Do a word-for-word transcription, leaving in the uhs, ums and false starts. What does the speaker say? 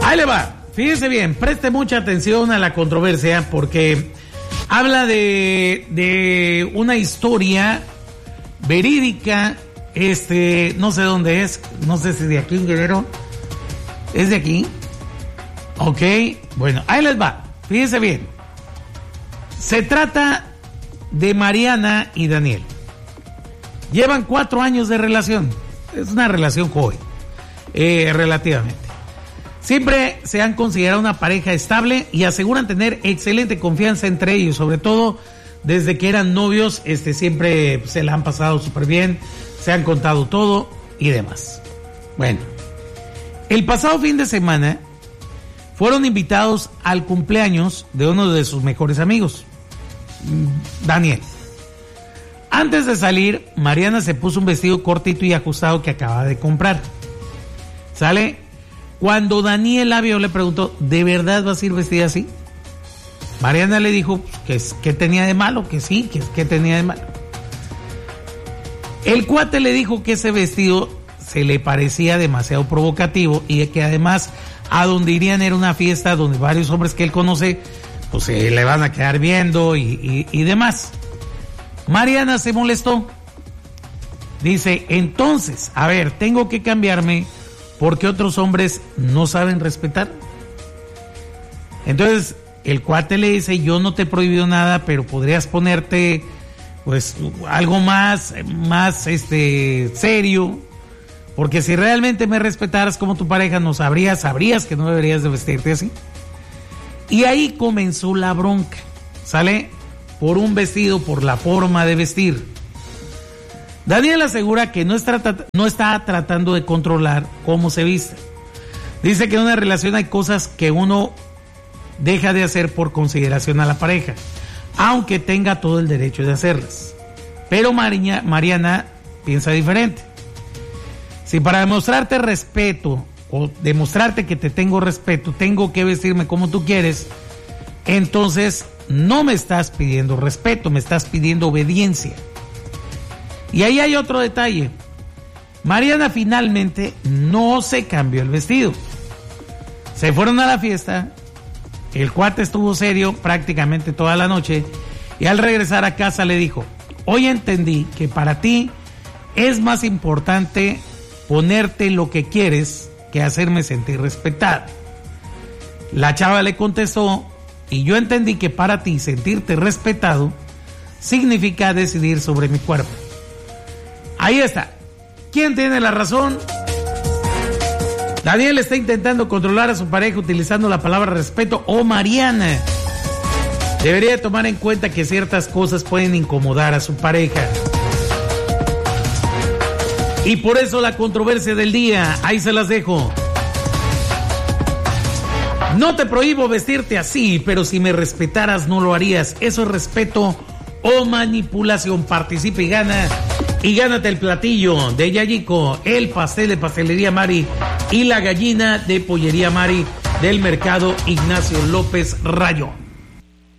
Ahí le va. Fíjese bien, preste mucha atención a la controversia porque habla de, de una historia verídica, este, no sé dónde es, no sé si de aquí en Guerrero. ¿Es de aquí? Ok, bueno, ahí les va. Fíjese bien. Se trata de Mariana y Daniel. Llevan cuatro años de relación. Es una relación joven, eh, relativamente. Siempre se han considerado una pareja estable y aseguran tener excelente confianza entre ellos, sobre todo desde que eran novios, este, siempre se la han pasado súper bien, se han contado todo y demás. Bueno, el pasado fin de semana fueron invitados al cumpleaños de uno de sus mejores amigos, Daniel. Antes de salir, Mariana se puso un vestido cortito y ajustado que acababa de comprar. ¿Sale? Cuando Daniel la vio, le preguntó, ¿de verdad vas a ir vestida así? Mariana le dijo que, que tenía de malo, que sí, que, que tenía de malo. El cuate le dijo que ese vestido se le parecía demasiado provocativo y que además a donde irían era una fiesta donde varios hombres que él conoce pues se le van a quedar viendo y, y, y demás. Mariana se molestó. Dice, entonces, a ver, tengo que cambiarme porque otros hombres no saben respetar. Entonces el cuate le dice, yo no te he prohibido nada, pero podrías ponerte pues algo más, más este serio, porque si realmente me respetaras como tu pareja, no sabrías, sabrías que no deberías de vestirte así. Y ahí comenzó la bronca, ¿sale? Por un vestido, por la forma de vestir. Daniel asegura que no está, no está tratando de controlar cómo se viste. Dice que en una relación hay cosas que uno deja de hacer por consideración a la pareja, aunque tenga todo el derecho de hacerlas. Pero Mariana, Mariana piensa diferente. Si para demostrarte respeto o demostrarte que te tengo respeto, tengo que vestirme como tú quieres, entonces no me estás pidiendo respeto, me estás pidiendo obediencia. Y ahí hay otro detalle. Mariana finalmente no se cambió el vestido. Se fueron a la fiesta. El cuate estuvo serio prácticamente toda la noche. Y al regresar a casa le dijo, hoy entendí que para ti es más importante ponerte lo que quieres que hacerme sentir respetada. La chava le contestó, y yo entendí que para ti sentirte respetado significa decidir sobre mi cuerpo. Ahí está. ¿Quién tiene la razón? Daniel está intentando controlar a su pareja utilizando la palabra respeto, o Mariana debería tomar en cuenta que ciertas cosas pueden incomodar a su pareja. Y por eso la controversia del día, ahí se las dejo. No te prohíbo vestirte así, pero si me respetaras no lo harías. ¿Eso es respeto o manipulación? Participa y gana. Y gánate el platillo de Yayico, el pastel de Pastelería Mari y la gallina de Pollería Mari del Mercado Ignacio López Rayón.